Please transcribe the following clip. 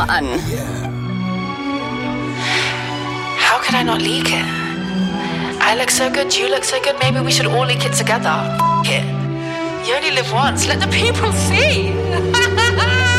an. How could I not leak it? I look so good, you look so good, maybe we should all leak it together. F it. You only live once, let the people see.